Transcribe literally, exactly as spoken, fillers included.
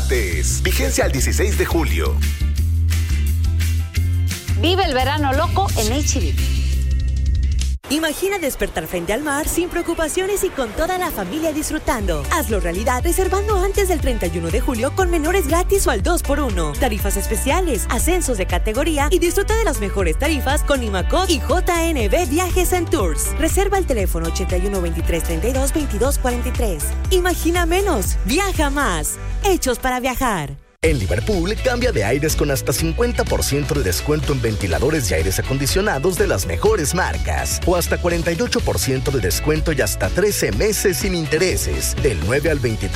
restaurantes. Vigencia al dieciséis de julio. Vive el verano loco en H E B. Imagina despertar frente al mar sin preocupaciones y con toda la familia disfrutando. Hazlo realidad reservando antes del treinta y uno de julio con menores gratis o al dos por uno. Tarifas especiales, ascensos de categoría y disfruta de las mejores tarifas con Imacot y J N B Viajes and Tours. Reserva el teléfono ochenta y uno veintitrés treinta y dos veintidós cuarenta y tres. Imagina menos, viaja más. Hechos para viajar. En Liverpool, cambia de aires con hasta cincuenta por ciento de descuento en ventiladores y aires acondicionados de las mejores marcas. O hasta cuarenta y ocho por ciento de descuento y hasta trece meses sin intereses. Del nueve al veintitrés